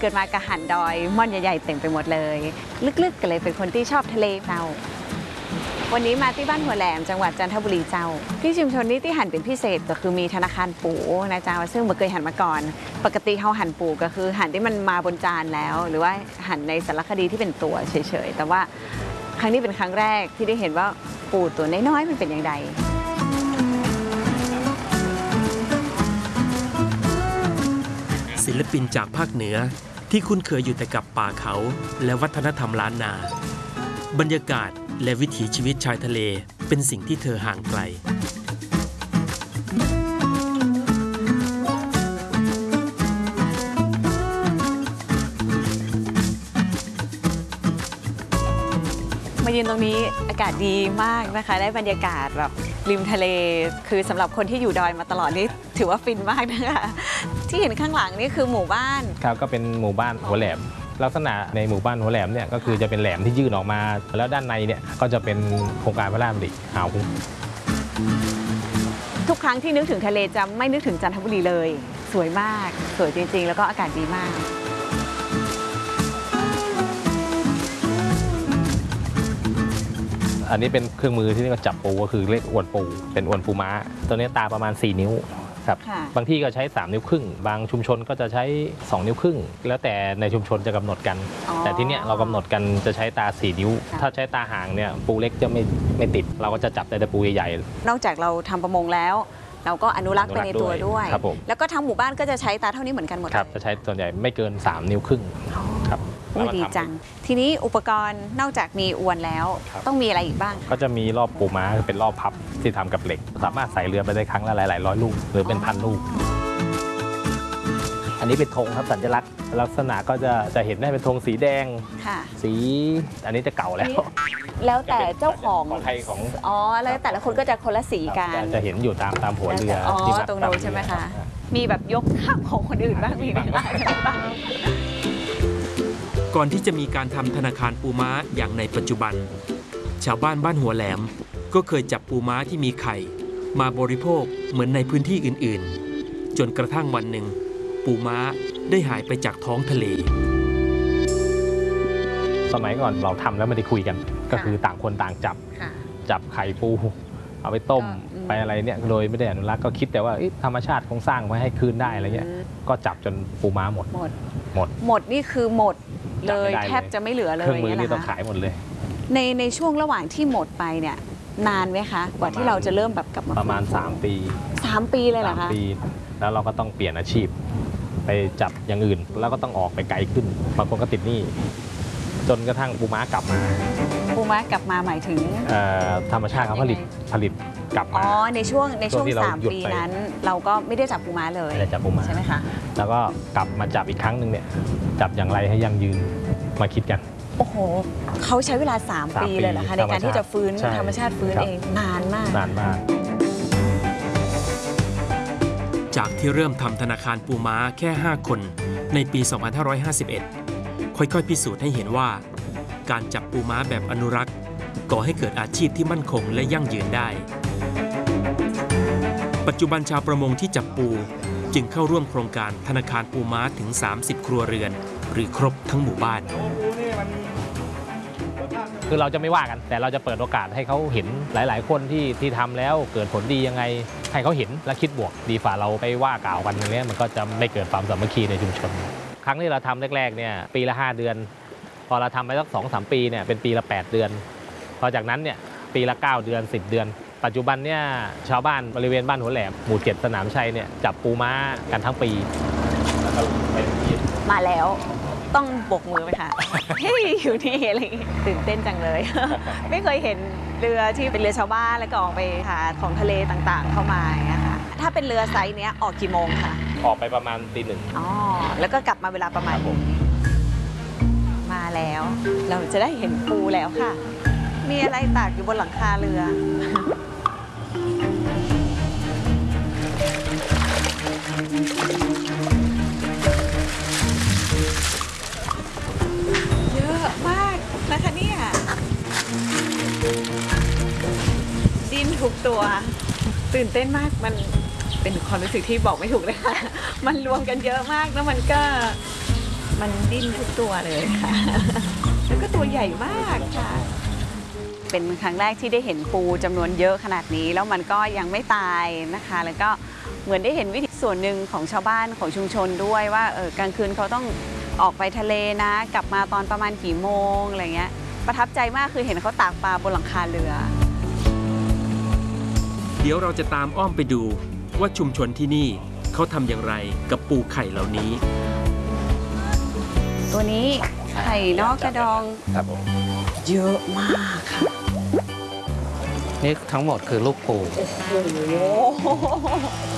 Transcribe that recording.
กิดมากระหันดอยม่อนใหญ่ๆเต็มไปหมดเลยลึกๆก็เลยเป็นคนที่ชอบทะเลเจ้าวันนี้มาที่บ้านหัวแหลมจังหวัดจันทบุรีเจ้าที่ชุมชนนี้ที่หันเป็นพิเศษก็คือมีธนาคารปูนะเจ้าซึ่งไม่เคยหันมาก่อนปกติเขาหันปูก็คือหันที่มันมาบนจานแล้ว หรือว่าหันในสารคดีที่เป็นตัวเฉยๆแต่ว่าครั้งนี้เป็นครั้งแรกที่ได้เห็นว่าปูตัวน้อยๆมันเป็นอย่างไรศิลปินจากภาคเหนือที่คุ้นเคยอยู่แต่กับป่าเขาและวัฒนธรรมล้านนาบรรยากาศและวิถีชีวิตชายทะเลเป็นสิ่งที่เธอห่างไกลมายืนตรงนี้อากาศดีมากนะคะได้บรรยากาศแบบริมทะเลคือสำหรับคนที่อยู่ดอยมาตลอดนี่ถือว่าฟินมากนะคะที่เห็นข้างหลังนี่คือหมู่บ้านครับก็เป็นหมู่บ้านหัวแหลมลักษณะในหมู่บ้านหัวแหลมเนี่ยก็คือจะเป็นแหลมที่ยื่นออกมาแล้วด้านในเนี่ยก็จะเป็นโครงการพระราชดำริอ่าวคุ้งทุกครั้งที่นึกถึงทะเลจะไม่นึกถึงจันทบุรีเลยสวยมากสวยจริงๆแล้วก็อากาศดีมากอันนี้เป็นเครื่องมือที่เรียกว่าจับปูก็คือเรียกอวนปูเป็นอวนปูม้าตัวนี้ตาประมาณ4 นิ้วครับบางที่ก็ใช้3 นิ้วครึ่งบางชุมชนก็จะใช้2 นิ้วครึ่งแล้วแต่ในชุมชนจะกำหนดกันแต่ที่เนี้ยเรากำหนดกันจะใช้ตา4 นิ้วถ้าใช้ตาห่างเนี่ยปูเล็กจะไม่ติดเราก็จะจับแต่ปูใหญ่ๆนอกจากเราทำประมงแล้วเราก็อนุรักษ์ไปในตัวด้วยแล้วก็ทั้งหมู่บ้านก็จะใช้ตาเท่านี้เหมือนกันหมดครับจะใช้ส่วนใหญ่ไม่เกิน3 นิ้วครึ่งครับดีจังทีนี้อุปกรณ์นอกจากมีอวนแล้วต้องมีอะไรอีกบ้างก็จะมีรอบปูม้าเป็นรอบพับที่ทำกับเหล็กสามารถใส่เรือไปได้ครั้งละหลายร้อยลูกหรือเป็นพันลูกอันนี้เป็นธงครับสัญลักษณ์ลักษณะก็จะเห็นได้เป็นธงสีแดงสีอันนี้จะเก่าแล้วแต่เจ้าของไทยของแล้วแต่ละคนก็จะคนละสีกันจะเห็นอยู่ตามหัวเรือตรงโน้นใช่ไหมคะมีแบบยกข้ามของคนอื่นบ้างมีไหมก่อนที่จะมีการทำธนาคารปูม้าอย่างในปัจจุบันชาวบ้านหัวแหลมก็เคยจับปูม้าที่มีไข่มาบริโภคเหมือนในพื้นที่อื่นๆจนกระทั่งวันหนึ่งปูม้าได้หายไปจากท้องทะเลสมัยก่อนเราทำแล้วไม่ได้คุยกันก็คือต่างคนต่างจับไข่ปูเอาไปต้มไปอะไรเนี่ยโดยไม่ได้อนุรักษ์ก็คิดแต่ว่าธรรมชาติคงสร้างไว้ให้คืนได้อะไรเงี้ยก็จับจนปูม้าหมดนี่คือหมดเลยแทบจะไม่เหลือเลยเครื่องมือนี่ต้องขายหมดเลยในช่วงระหว่างที่หมดไปเนี่ยนานไหมคะกว่าที่เราจะเริ่มแบบกลับมาประมาณ3 ปี 3 ปีเลยเหรอคะ 3 ปีแล้วเราก็ต้องเปลี่ยนอาชีพไปจับอย่างอื่นแล้วก็ต้องออกไปไกลขึ้นบางคนก็ติดหนี้จนกระทั่งปูม้ากลับมาหมายถึงธรรมชาติเขาผลิตกลับมาในช่วง3 ปีนั้นเราก็ไม่ได้จับปูม้าเลยใช่ไหมคะแล้วก็กลับมาจับอีกครั้งหนึ่งเนี่ยจับอย่างไรให้ยั่งยืนมาคิดกันโอ้โหเขาใช้เวลา3 ปีเลยเหรอคะในการที่จะฟื้นธรรมชาติฟื้นเองนานมากจากที่เริ่มทำธนาคารปูม้าแค่5 คนในปี 2551 ค่อยๆพิสูจน์ให้เห็นว่าการจับปูม้าแบบอนุรักษ์ก่อให้เกิดอาชีพที่มั่นคงและยั่งยืนได้ปัจจุบันชาวประมงที่จับปูจึงเข้าร่วมโครงการธนาคารปูม้าถึง30 ครัวเรือนหรือครบทั้งหมู่บ้านคือเราจะไม่ว่ากันแต่เราจะเปิดโอกาสให้เขาเห็นหลายๆคนที่ทำแล้วเกิดผลดียังไงให้เขาเห็นและคิดบวกดีฝ่าเราไปว่ากล่าวกันอย่างนี้มันก็จะไม่เกิดความสามัคคีในชุมชนครั้งที่เราทำแรกๆเนี่ยปีละ5 เดือนพอเราทำไปสัก2-3 ปีเนี่ยเป็นปีละ8 เดือนพอจากนั้นเนี่ยปีละ9 เดือน10 เดือนปัจจุบันเนี่ยชาวบ้านบริเวณบ้านหัวแหลมหมู่ 7สนามชัยเนี่ยจับปูม้ากันทั้งปีมาแล้วต้องบกมือไหมคะเฮ้ยอยู่ที่อะไรตื่นเต้นจังเลยไม่เคยเห็นเรือที่เป็นเรือชาวบ้านแล้วก็ออกไปหาของทะเลต่างๆเข้ามาอย่างเงี้ยค่ะถ้าเป็นเรือไซส์เนี้ยออกกี่โมงคะออกไปประมาณตี 1 แล้วก็กลับมาเวลาประมาณนี้มาแล้วเราจะได้เห็นปูแล้วค่ะมีอะไรตากอยู่บนหลังคาเรือเยอะมากนะคะเนี่ยดิ้นทุกตัวตื่นเต้นมากมันเป็นความรู้สึกที่บอกไม่ถูกเลยค่ะมันรวมกันเยอะมากแล้วมันก็มันดิ้นทุกตัวเลยค่ะ แล้วก็ตัวใหญ่มากค่ะ เป็นครั้งแรกที่ได้เห็นปูจำนวนเยอะขนาดนี้ แล้วมันก็ยังไม่ตายนะคะ แล้วก็เหมือนได้เห็นวิถีส่วนหนึ่งของชาวบ้านของชุมชนด้วยว่ากลางคืนเขาต้องออกไปทะเลนะ กลับมาตอนประมาณกี่โมงอะไรเงี้ย ประทับใจมากคือเห็นเขาตากปลาบนหลังคาเรือเดี๋ยวเราจะตามอ้อมไปดูว่าชุมชนที่นี่เขาทำอย่างไรกับปูไข่เหล่านี้ตัวนี้ไข่นอกกระดองครับผมเยอะมากค่ะนี่ทั้งหมดคือลูกปูโอ้โห